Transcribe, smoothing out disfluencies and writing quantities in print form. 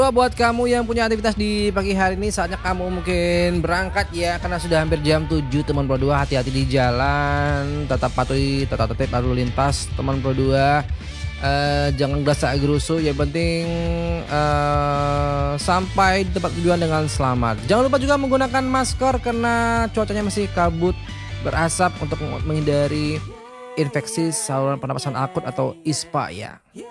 Buat kamu yang punya aktivitas di pagi hari ini, saatnya kamu mungkin berangkat ya, karena sudah hampir jam 7 teman Pro 2. Hati-hati di jalan, tetap patuhi tata tertib lalu lintas teman Pro 2. Jangan gerasak gerusu, yang penting sampai di tempat tujuan dengan selamat. Jangan lupa juga menggunakan masker karena cuacanya masih kabut berasap untuk menghindari infeksi saluran pernapasan akut atau ISPA ya.